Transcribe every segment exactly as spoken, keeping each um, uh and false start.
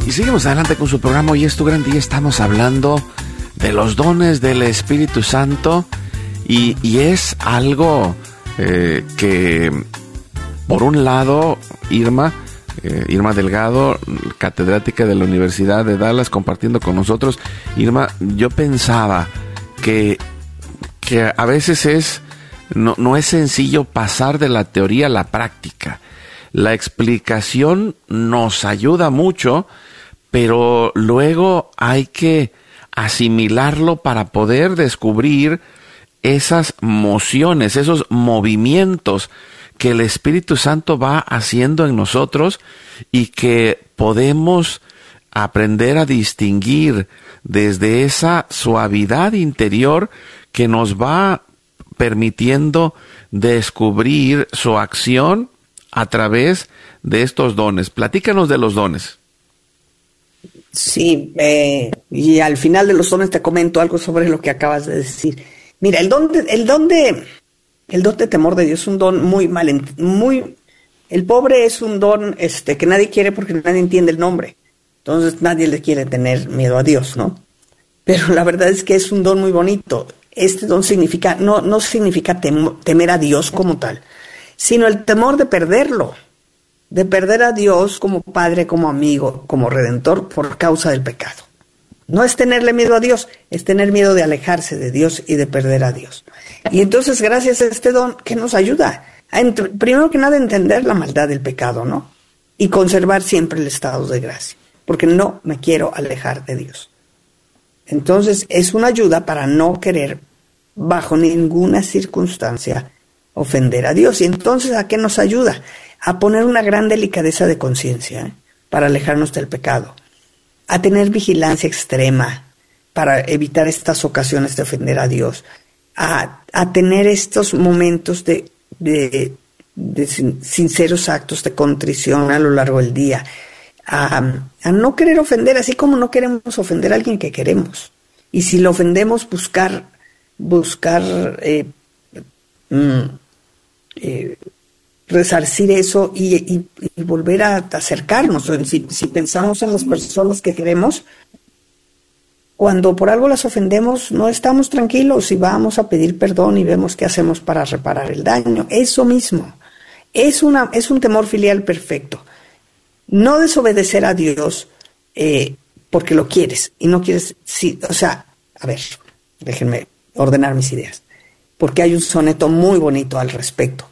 Y seguimos adelante con su programa. Hoy es tu gran día. Estamos hablando de los dones del Espíritu Santo. Y, y es algo eh, que, por un lado, Irma, eh, Irma Delgado, catedrática de la Universidad de Dallas, compartiendo con nosotros. Irma, yo pensaba que, que a veces es no, no es sencillo pasar de la teoría a la práctica. La explicación nos ayuda mucho, pero luego hay que asimilarlo para poder descubrir esas mociones, esos movimientos que el Espíritu Santo va haciendo en nosotros y que podemos aprender a distinguir desde esa suavidad interior que nos va permitiendo descubrir su acción a través de estos dones. Platícanos de los dones. Sí, eh, y al final de los dones te comento algo sobre lo que acabas de decir. Mira, el don de, el don de, el don de temor de Dios es un don muy mal, muy, el pobre es un don, este, que nadie quiere porque nadie entiende el nombre. Entonces nadie le quiere tener miedo a Dios, ¿no? Pero la verdad es que es un don muy bonito. Este don significa, no, no significa tem, temer a Dios como tal, sino el temor de perderlo. De perder a Dios como Padre, como amigo, como Redentor por causa del pecado. No es tenerle miedo a Dios, es tener miedo de alejarse de Dios y de perder a Dios. Y entonces, gracias a este don, que nos ayuda a, entre, primero que nada, entender la maldad del pecado, ¿no? Y conservar siempre el estado de gracia, porque no me quiero alejar de Dios. Entonces, es una ayuda para no querer, bajo ninguna circunstancia, ofender a Dios. Y entonces, ¿a qué nos ayuda? A poner una gran delicadeza de conciencia, ¿eh? Para alejarnos del pecado, a tener vigilancia extrema para evitar estas ocasiones de ofender a Dios, a, a tener estos momentos de, de, de sin, sinceros actos de contrición a lo largo del día, a, a no querer ofender, así como no queremos ofender a alguien que queremos. Y si lo ofendemos, buscar, buscar eh, mm, eh, resarcir eso y, y, y volver a acercarnos. Si, si pensamos en las personas que queremos, cuando por algo las ofendemos, no estamos tranquilos y vamos a pedir perdón y vemos qué hacemos para reparar el daño. Eso mismo. Es, una, es un temor filial perfecto. No desobedecer a Dios eh, porque lo quieres y no quieres... Sí, o sea, a ver, déjenme ordenar mis ideas, porque hay un soneto muy bonito al respecto.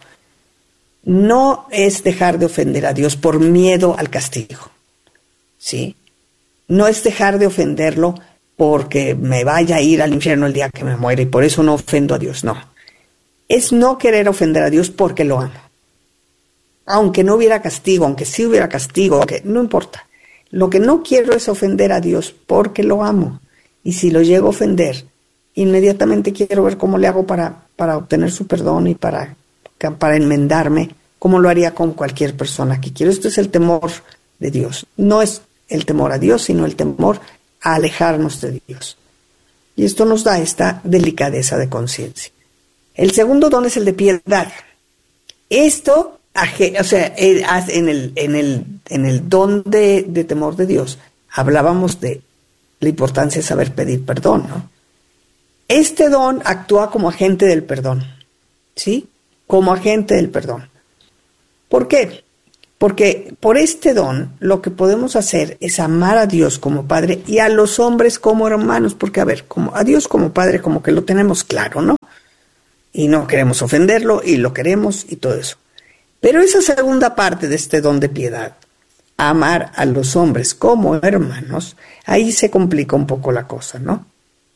No es dejar de ofender a Dios por miedo al castigo, ¿sí? No es dejar de ofenderlo porque me vaya a ir al infierno el día que me muera y por eso no ofendo a Dios, no. Es no querer ofender a Dios porque lo amo. Aunque no hubiera castigo, aunque sí hubiera castigo, aunque, no importa. Lo que no quiero es ofender a Dios porque lo amo. Y si lo llego a ofender, inmediatamente quiero ver cómo le hago para, para obtener su perdón y para... para enmendarme, como lo haría con cualquier persona que quiero. Esto es el temor de Dios. No es el temor a Dios, sino el temor a alejarnos de Dios. Y esto nos da esta delicadeza de conciencia. El segundo don es el de piedad. Esto, o sea, en el, en el, en el don de, de temor de Dios, hablábamos de la importancia de saber pedir perdón, ¿no? Este don actúa como agente del perdón, ¿sí? Como agente del perdón. ¿Por qué? Porque por este don lo que podemos hacer es amar a Dios como Padre y a los hombres como hermanos, porque a ver, como a Dios como Padre como que lo tenemos claro, ¿no? Y no queremos ofenderlo y lo queremos y todo eso. Pero esa segunda parte de este don de piedad, amar a los hombres como hermanos, ahí se complica un poco la cosa, ¿no?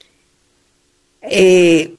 Eh...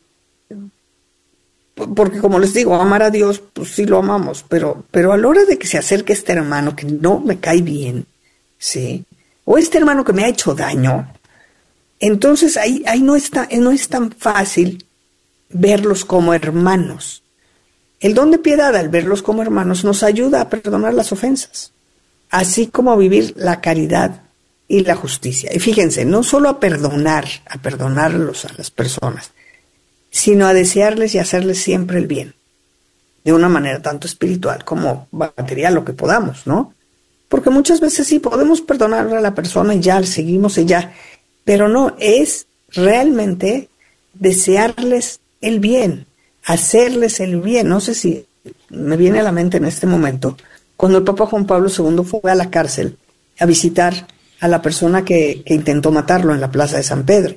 Porque como les digo, amar a Dios, pues sí lo amamos, pero, pero a la hora de que se acerque este hermano que no me cae bien, ¿sí? O este hermano que me ha hecho daño, entonces ahí, ahí no está, no es tan fácil verlos como hermanos. El don de piedad, al verlos como hermanos, nos ayuda a perdonar las ofensas, así como a vivir la caridad y la justicia. Y fíjense, no solo a perdonar, a perdonarlos a las personas, sino a desearles y hacerles siempre el bien, de una manera tanto espiritual como material, lo que podamos, ¿no? Porque muchas veces sí podemos perdonar a la persona y ya seguimos y ya, pero no, es realmente desearles el bien, hacerles el bien. No sé si me viene a la mente en este momento, cuando el Papa Juan Pablo segundo fue a la cárcel a visitar a la persona que, que intentó matarlo en la plaza de San Pedro,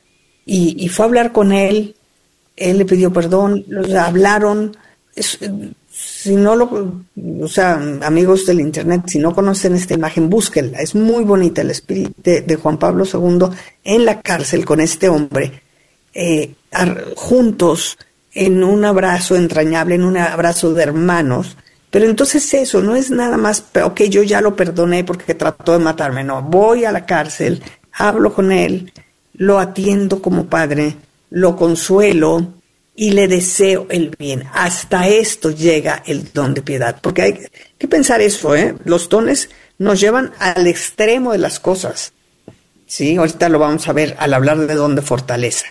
y, y fue a hablar con él, él le pidió perdón, los hablaron. Es, si no lo, o sea, amigos del internet, si no conocen esta imagen, búsquenla, es muy bonita, el espíritu de, de Juan Pablo segundo en la cárcel con este hombre, eh, ar, juntos, en un abrazo entrañable, en un abrazo de hermanos. Pero entonces eso no es nada más, ok, yo ya lo perdoné porque trató de matarme. No, voy a la cárcel, hablo con él, lo atiendo como padre, lo consuelo y le deseo el bien. Hasta esto llega el don de piedad. Porque hay que pensar eso, ¿eh? Los dones nos llevan al extremo de las cosas. Sí, ahorita lo vamos a ver al hablar de don de fortaleza.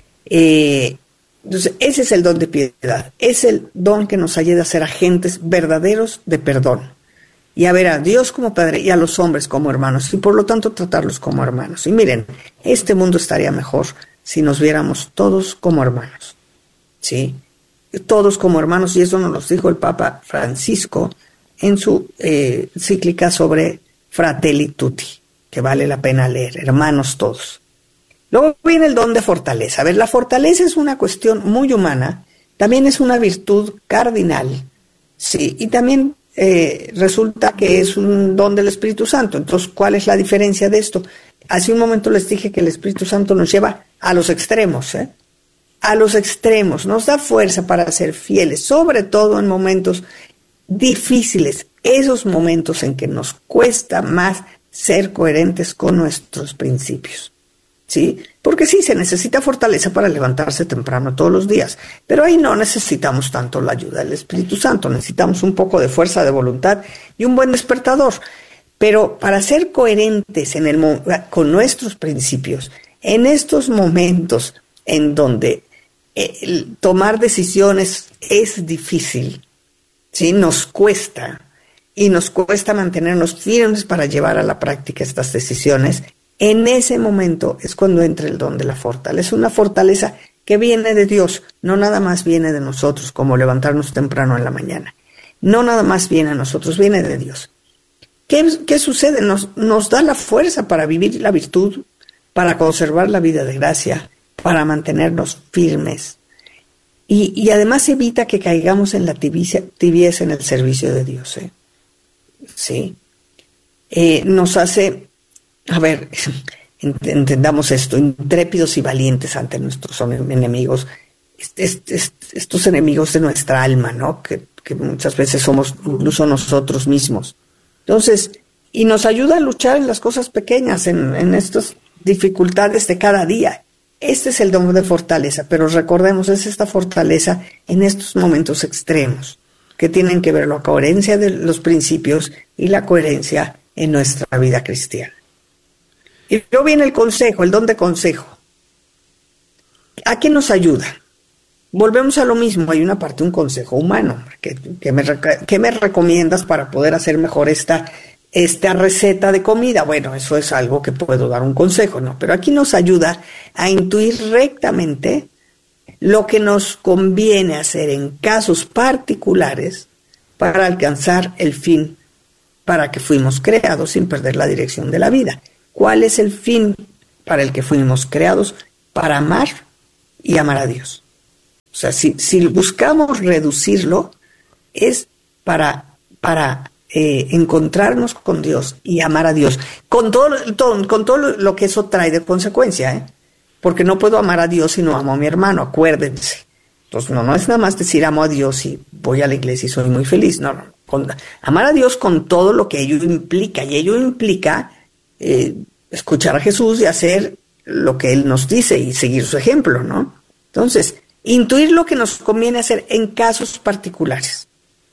Eh... Entonces, ese es el don de piedad, es el don que nos ayuda a ser agentes verdaderos de perdón y a ver a Dios como Padre y a los hombres como hermanos y por lo tanto tratarlos como hermanos. Y miren, este mundo estaría mejor si nos viéramos todos como hermanos, ¿sí? Todos como hermanos, y eso nos lo dijo el Papa Francisco en su eh, encíclica sobre Fratelli Tutti, que vale la pena leer, hermanos todos. Luego viene el don de fortaleza. A ver, la fortaleza es una cuestión muy humana, también es una virtud cardinal, sí, y también eh, resulta que es un don del Espíritu Santo. Entonces, ¿cuál es la diferencia de esto? Hace un momento les dije que el Espíritu Santo nos lleva a los extremos, ¿eh? A los extremos, nos da fuerza para ser fieles, sobre todo en momentos difíciles, esos momentos en que nos cuesta más ser coherentes con nuestros principios. ¿Sí? Porque sí, se necesita fortaleza para levantarse temprano todos los días, pero ahí no necesitamos tanto la ayuda del Espíritu Santo, necesitamos un poco de fuerza de voluntad y un buen despertador. Pero para ser coherentes en el, con nuestros principios, en estos momentos en donde eh, tomar decisiones es difícil, ¿sí? Nos cuesta, y nos cuesta mantenernos firmes para llevar a la práctica estas decisiones. En ese momento es cuando entra el don de la fortaleza, una fortaleza que viene de Dios, no nada más viene de nosotros, como levantarnos temprano en la mañana. No nada más viene a nosotros, viene de Dios. ¿Qué, qué sucede? Nos, nos da la fuerza para vivir la virtud, para conservar la vida de gracia, para mantenernos firmes. Y, y además evita que caigamos en la tibieza, tibieza en el servicio de Dios. ¿eh? ¿Sí? Eh, nos hace... A ver, entendamos esto, intrépidos y valientes ante nuestros enemigos, est, est, estos enemigos de nuestra alma, ¿no? Que, que muchas veces somos incluso nosotros mismos. Entonces, y nos ayuda a luchar en las cosas pequeñas, en, en estas dificultades de cada día. Este es el don de fortaleza, pero recordemos, es esta fortaleza en estos momentos extremos, que tienen que ver la coherencia de los principios y la coherencia en nuestra vida cristiana. Y luego viene el consejo, el don de consejo. ¿A qué nos ayuda? Volvemos a lo mismo, hay una parte, un consejo humano. ¿Qué, qué, me, qué me recomiendas para poder hacer mejor esta, esta receta de comida? Bueno, eso es algo que puedo dar un consejo, ¿no? Pero aquí nos ayuda a intuir rectamente lo que nos conviene hacer en casos particulares para alcanzar el fin para que fuimos creados sin perder la dirección de la vida. ¿Cuál es el fin para el que fuimos creados? Para amar y amar a Dios. O sea, si, si buscamos reducirlo, es para, para eh, encontrarnos con Dios y amar a Dios, con todo, todo, con todo lo que eso trae de consecuencia, ¿eh? Porque no puedo amar a Dios si no amo a mi hermano, acuérdense. Entonces, no, no es nada más decir amo a Dios y voy a la iglesia y soy muy feliz. No, no. Con, amar a Dios con todo lo que ello implica, y ello implica eh, escuchar a Jesús y hacer lo que Él nos dice y seguir su ejemplo, ¿no? Entonces, intuir lo que nos conviene hacer en casos particulares.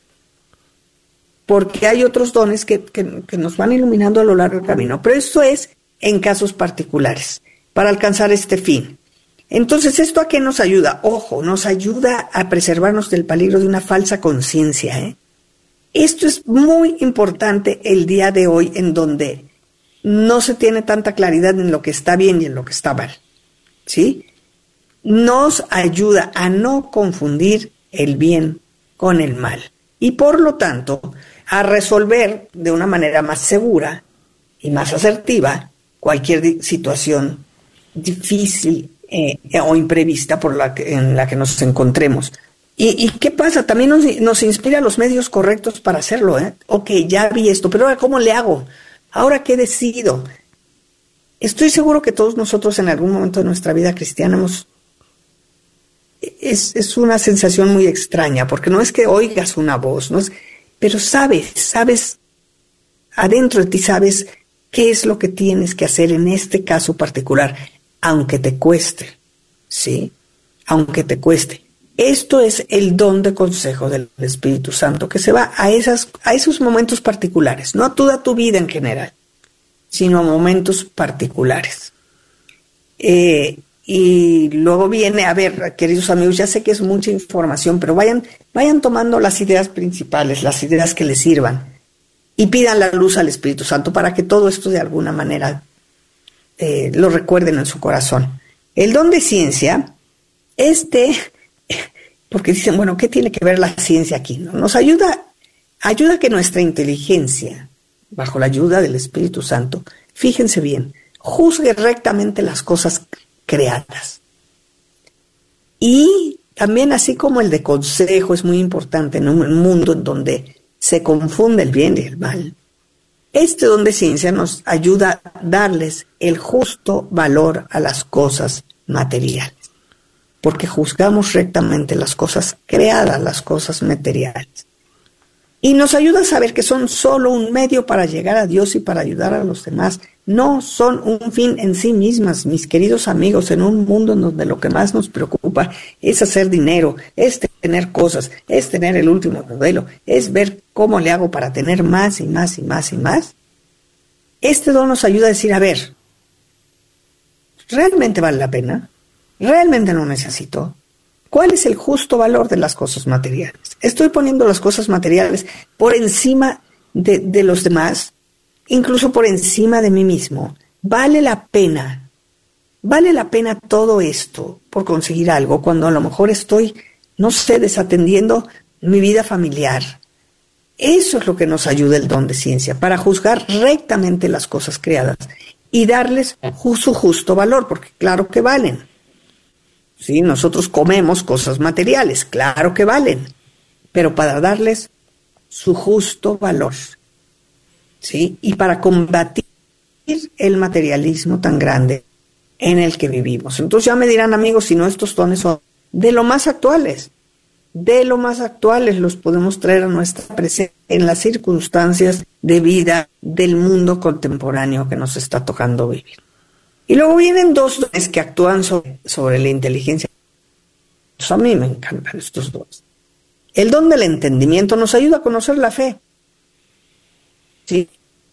Porque hay otros dones que, que, que nos van iluminando a lo largo del camino, pero esto es en casos particulares, para alcanzar este fin. Entonces, ¿esto a qué nos ayuda? Ojo, nos ayuda a preservarnos del peligro de una falsa conciencia, ¿eh? Esto es muy importante el día de hoy, en donde no se tiene tanta claridad en lo que está bien y en lo que está mal, ¿sí? Nos ayuda a no confundir el bien con el mal y por lo tanto a resolver de una manera más segura y más asertiva cualquier situación difícil eh, o imprevista por la que, en la que nos encontremos. ¿Y, y qué pasa? También nos, nos inspira los medios correctos para hacerlo, ¿eh? Ok, ya vi esto, pero ahora ¿cómo le hago? ¿Ahora qué decido? Estoy seguro que todos nosotros en algún momento de nuestra vida cristiana hemos... Es, es una sensación muy extraña, porque no es que oigas una voz, no es, pero sabes, sabes, adentro de ti sabes qué es lo que tienes que hacer en este caso particular, aunque te cueste, ¿sí? Aunque te cueste. Esto es el don de consejo del Espíritu Santo, que se va a, esas, a esos momentos particulares, no a toda tu vida en general, sino a momentos particulares. Eh, y luego viene, a ver, queridos amigos, ya sé que es mucha información, pero vayan, vayan tomando las ideas principales, las ideas que les sirvan, y pidan la luz al Espíritu Santo para que todo esto de alguna manera eh, lo recuerden en su corazón. El don de ciencia, este... porque dicen, bueno, ¿qué tiene que ver la ciencia aquí? ¿No? Nos ayuda, ayuda a que nuestra inteligencia, bajo la ayuda del Espíritu Santo, fíjense bien, juzgue rectamente las cosas creadas. Y también, así como el de consejo es muy importante en un mundo en donde se confunde el bien y el mal, este don de ciencia nos ayuda a darles el justo valor a las cosas materiales, porque juzgamos rectamente las cosas creadas, las cosas materiales. Y nos ayuda a saber que son solo un medio para llegar a Dios y para ayudar a los demás. No son un fin en sí mismas, mis queridos amigos, en un mundo en donde lo que más nos preocupa es hacer dinero, es tener cosas, es tener el último modelo, es ver cómo le hago para tener más y más y más y más. Este don nos ayuda a decir, a ver, ¿realmente vale la pena? ¿Realmente no necesito? ¿Cuál es el justo valor de las cosas materiales? ¿Estoy poniendo las cosas materiales por encima de, de los demás? Incluso por encima de mí mismo. ¿Vale la pena? ¿Vale la pena todo esto por conseguir algo cuando a lo mejor estoy, no sé, desatendiendo mi vida familiar? Eso es lo que nos ayuda el don de ciencia, para juzgar rectamente las cosas creadas y darles su justo valor, porque claro que valen. Sí, nosotros comemos cosas materiales, claro que valen, pero para darles su justo valor, ¿sí? Y para combatir el materialismo tan grande en el que vivimos. Entonces ya me dirán, amigos, si no, estos dones son de lo más actuales, de lo más actuales los podemos traer a nuestra presencia en las circunstancias de vida del mundo contemporáneo que nos está tocando vivir. Y luego vienen dos dones que actúan sobre, sobre la inteligencia. Pues a mí me encantan estos dos. El don del entendimiento nos ayuda a conocer la fe. ¿Sí?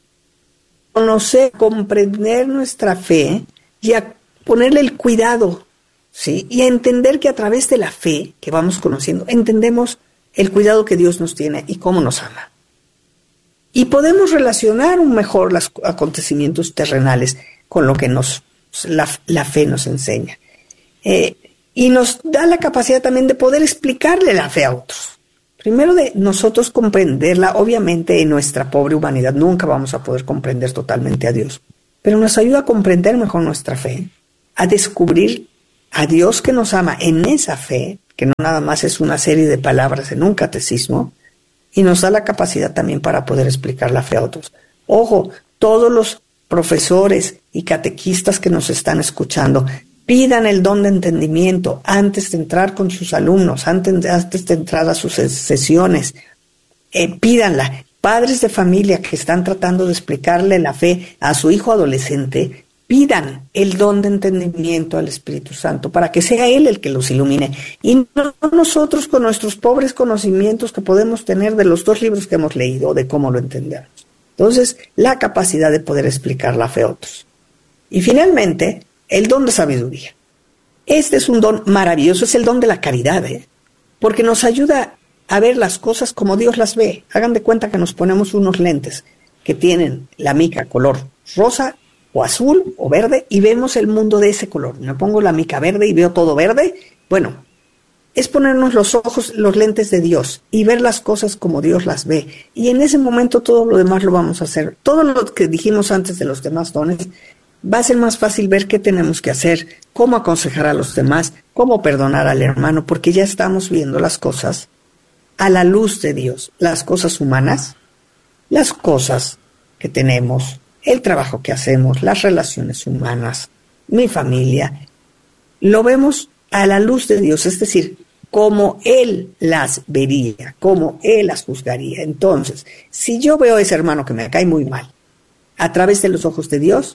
Conocer, comprender nuestra fe y a ponerle el cuidado, ¿sí? Y a entender que a través de la fe que vamos conociendo, entendemos el cuidado que Dios nos tiene y cómo nos ama. Y podemos relacionar mejor los acontecimientos terrenales con lo que nos la, la fe nos enseña. Eh, y nos da la capacidad también de poder explicarle la fe a otros. Primero de nosotros comprenderla, obviamente en nuestra pobre humanidad nunca vamos a poder comprender totalmente a Dios, pero nos ayuda a comprender mejor nuestra fe, a descubrir a Dios que nos ama en esa fe, que no nada más es una serie de palabras en un catecismo, y nos da la capacidad también para poder explicar la fe a otros. Ojo, todos los profesores y catequistas que nos están escuchando, pidan el don de entendimiento antes de entrar con sus alumnos, antes, antes de entrar a sus sesiones. Eh, pídanla. Padres de familia que están tratando de explicarle la fe a su hijo adolescente, pidan el don de entendimiento al Espíritu Santo para que sea Él el que los ilumine. Y no nosotros con nuestros pobres conocimientos que podemos tener de los dos libros que hemos leído, de cómo lo entendemos. Entonces, la capacidad de poder explicar la fe a otros. Y finalmente, el don de sabiduría. Este es un don maravilloso, es el don de la caridad, ¿eh? Porque nos ayuda a ver las cosas como Dios las ve. Hagan de cuenta que nos ponemos unos lentes que tienen la mica color rosa o azul o verde y vemos el mundo de ese color. Me pongo la mica verde y veo todo verde. Bueno, es ponernos los ojos, los lentes de Dios y ver las cosas como Dios las ve. Y en ese momento todo lo demás lo vamos a hacer. Todo lo que dijimos antes de los demás dones, va a ser más fácil ver qué tenemos que hacer, cómo aconsejar a los demás, cómo perdonar al hermano, porque ya estamos viendo las cosas a la luz de Dios. Las cosas humanas, las cosas que tenemos, el trabajo que hacemos, las relaciones humanas, mi familia, lo vemos a la luz de Dios, es decir, como Él las vería, como Él las juzgaría. Entonces, si yo veo a ese hermano que me cae muy mal, a través de los ojos de Dios,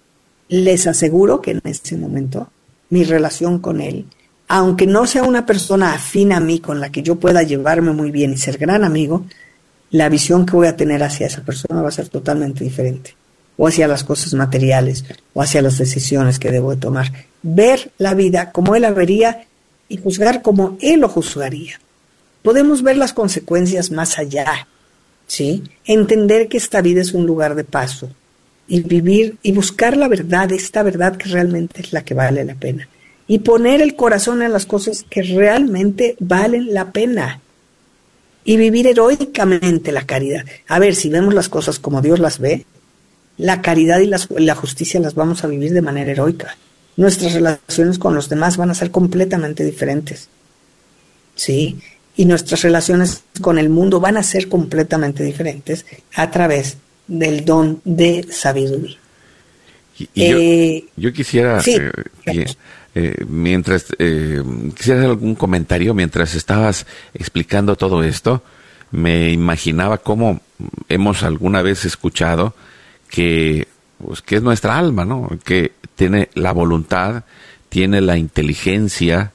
les aseguro que en ese momento mi relación con Él, aunque no sea una persona afín a mí, con la que yo pueda llevarme muy bien y ser gran amigo, la visión que voy a tener hacia esa persona va a ser totalmente diferente. O hacia las cosas materiales, o hacia las decisiones que debo de tomar. Ver la vida como Él la vería y juzgar como Él lo juzgaría. Podemos ver las consecuencias más allá, ¿sí? Entender que esta vida es un lugar de paso y vivir y buscar la verdad, esta verdad que realmente es la que vale la pena. Y poner el corazón en las cosas que realmente valen la pena. Y vivir heroicamente la caridad. A ver, si vemos las cosas como Dios las ve, la caridad y las, la justicia las vamos a vivir de manera heroica. Nuestras relaciones con los demás van a ser completamente diferentes. ¿Sí? Y nuestras relaciones con el mundo van a ser completamente diferentes a través del don de sabiduría. Y, y eh, yo, yo quisiera, sí, eh, que, eh, mientras, eh, quisiera hacer algún comentario mientras estabas explicando todo esto. Me imaginaba cómo hemos alguna vez escuchado que, pues, que es nuestra alma, ¿no? Que tiene la voluntad, tiene la inteligencia,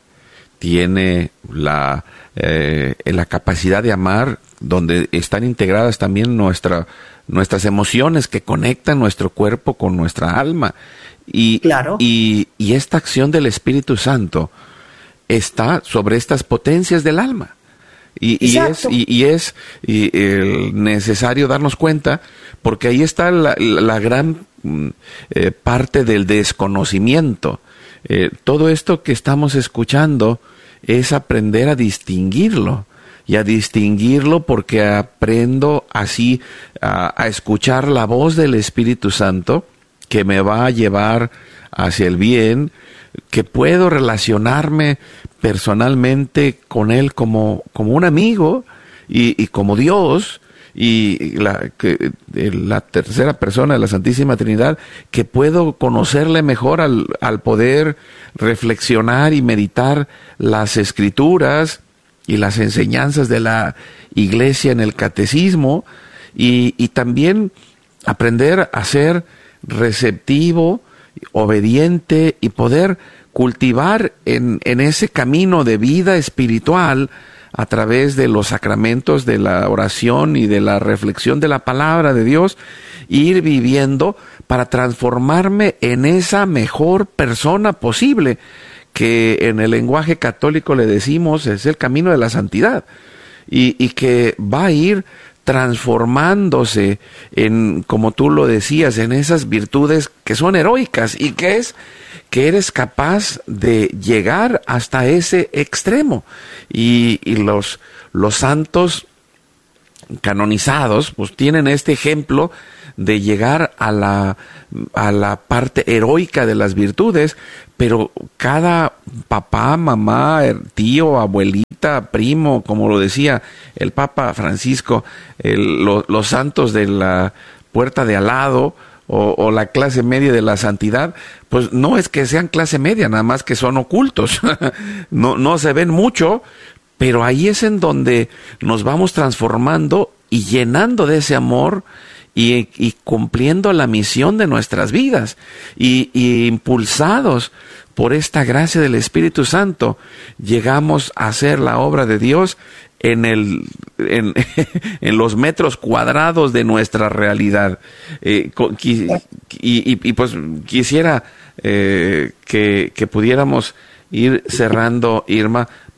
tiene la, eh, la capacidad de amar, donde están integradas también nuestra, nuestras emociones que conectan nuestro cuerpo con nuestra alma. Y, claro. y, y esta acción del Espíritu Santo está sobre estas potencias del alma. Y, y es, y, y es y, eh, necesario darnos cuenta, porque ahí está la, la gran eh, parte del desconocimiento. Eh, todo esto que estamos escuchando es aprender a distinguirlo, y a distinguirlo porque aprendo así a, a escuchar la voz del Espíritu Santo que me va a llevar hacia el bien, que puedo relacionarme personalmente con Él como, como un amigo y, y como Dios, y la, que, la tercera persona de la Santísima Trinidad, que puedo conocerle mejor al, al poder reflexionar y meditar las Escrituras y las enseñanzas de la Iglesia en el Catecismo, y, y también aprender a ser receptivo, obediente, y poder cultivar en, en ese camino de vida espiritual a través de los sacramentos de la oración y de la reflexión de la palabra de Dios, ir viviendo para transformarme en esa mejor persona posible, que en el lenguaje católico le decimos es el camino de la santidad, y, y que va a ir transformándose en, como tú lo decías, en esas virtudes que son heroicas, y que es que eres capaz de llegar hasta ese extremo. Y, y los, los santos canonizados pues tienen este ejemplo de llegar a la, a la parte heroica de las virtudes, pero cada papá, mamá, tío, abuelita, primo, como lo decía el Papa Francisco, el, lo, los santos de la puerta de al lado, o, o la clase media de la santidad, pues no es que sean clase media, nada más que son ocultos, no, no se ven mucho, pero ahí es en donde nos vamos transformando y llenando de ese amor, y, y cumpliendo la misión de nuestras vidas, y, y impulsados por esta gracia del Espíritu Santo, llegamos a hacer la obra de Dios en el en, en los metros cuadrados de nuestra realidad. Eh, y, y, y pues quisiera eh, que, que pudiéramos ir cerrando, Irma,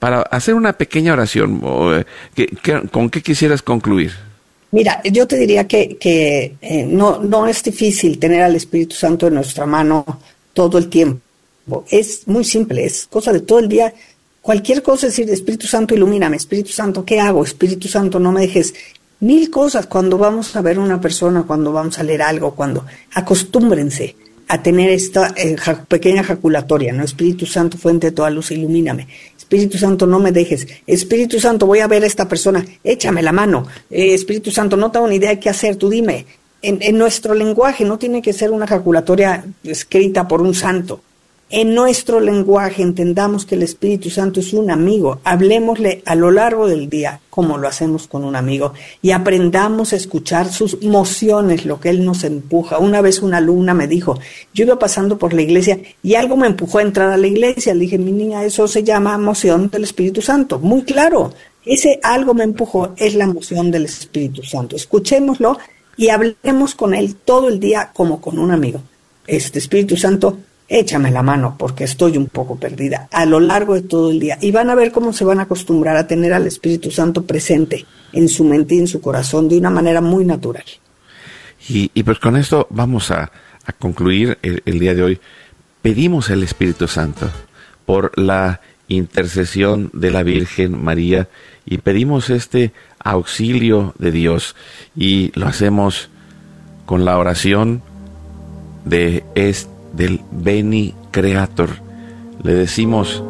para hacer una pequeña oración, ¿qué, qué, ¿con qué quisieras concluir? Mira, yo te diría que, que eh, no, no es difícil tener al Espíritu Santo en nuestra mano todo el tiempo. Es muy simple, es cosa de todo el día. Cualquier cosa, es decir, Espíritu Santo, ilumíname, Espíritu Santo, ¿qué hago? Espíritu Santo, no me dejes. Mil cosas cuando vamos a ver a una persona, cuando vamos a leer algo, cuando acostúmbrense a tener esta eh, ja, pequeña jaculatoria, ¿no? Espíritu Santo, fuente de toda luz, ilumíname. Espíritu Santo, no me dejes. Espíritu Santo, voy a ver a esta persona, échame la mano. Eh, Espíritu Santo, no tengo ni idea de qué hacer, tú dime. En, en nuestro lenguaje no tiene que ser una jaculatoria escrita por un santo. En nuestro lenguaje entendamos que el Espíritu Santo es un amigo. Hablemosle a lo largo del día como lo hacemos con un amigo y aprendamos a escuchar sus mociones, lo que Él nos empuja. Una vez una alumna me dijo, yo iba pasando por la iglesia y algo me empujó a entrar a la iglesia. Le dije, mi niña, eso se llama moción del Espíritu Santo. Muy claro, ese algo me empujó es la moción del Espíritu Santo. Escuchémoslo y hablemos con Él todo el día como con un amigo. Este Espíritu Santo, échame la mano porque estoy un poco perdida a lo largo de todo el día. Y van a ver cómo se van a acostumbrar a tener al Espíritu Santo presente en su mente y en su corazón de una manera muy natural. Y, y pues con esto vamos a, a concluir el, el día de hoy. Pedimos al Espíritu Santo por la intercesión de la Virgen María y pedimos este auxilio de Dios y lo hacemos con la oración de este del Veni Creator. Le decimos,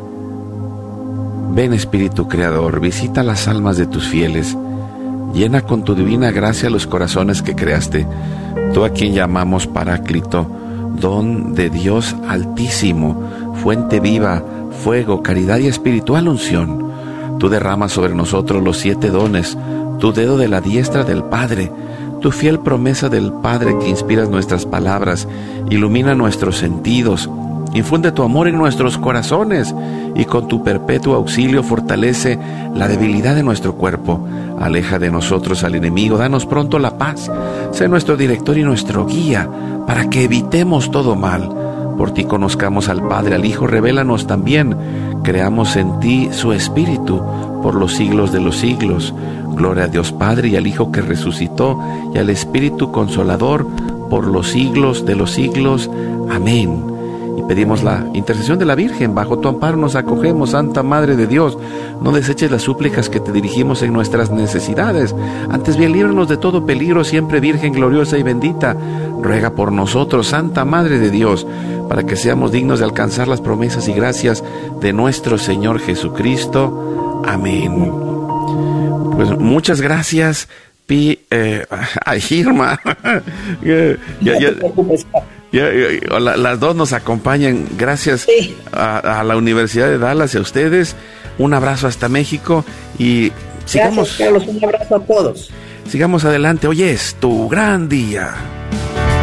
ven Espíritu Creador, visita las almas de tus fieles, llena con tu divina gracia los corazones que creaste, tú a quien llamamos Paráclito, don de Dios Altísimo, fuente viva, fuego, caridad y espiritual unción. Tú derramas sobre nosotros los siete dones, tu dedo de la diestra del Padre, tu fiel promesa del Padre que inspiras nuestras palabras, ilumina nuestros sentidos, infunde tu amor en nuestros corazones y con tu perpetuo auxilio fortalece la debilidad de nuestro cuerpo. Aleja de nosotros al enemigo, danos pronto la paz, sé nuestro director y nuestro guía para que evitemos todo mal. Por ti conozcamos al Padre, al Hijo, revélanos también, creamos en ti su Espíritu por los siglos de los siglos. Gloria a Dios Padre y al Hijo que resucitó y al Espíritu Consolador por los siglos de los siglos. Amén. Y pedimos la intercesión de la Virgen. Bajo tu amparo nos acogemos, Santa Madre de Dios. No deseches las súplicas que te dirigimos en nuestras necesidades. Antes bien, líbranos de todo peligro, siempre Virgen gloriosa y bendita. Ruega por nosotros, Santa Madre de Dios, para que seamos dignos de alcanzar las promesas y gracias de nuestro Señor Jesucristo. Amén. Pues muchas gracias, Pi, eh, a Irma. ya, ya, ya, ya, ya, la, las dos nos acompañan. Gracias sí. a, a la Universidad de Dallas y a ustedes. Un abrazo hasta México y sigamos. Gracias, Carlos. Un abrazo a todos. Sigamos adelante. Hoy es tu gran día.